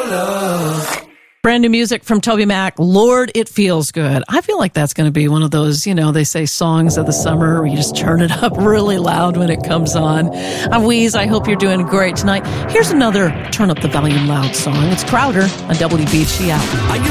love. Brand new music from Toby Mac, Lord, It Feels Good. I feel like that's going to be one of those, they say songs of the summer where you just turn it up really loud when it comes on. I'm Wheeze. I hope you're doing great tonight. Here's another turn up the volume loud song. It's Crowder on WBGL.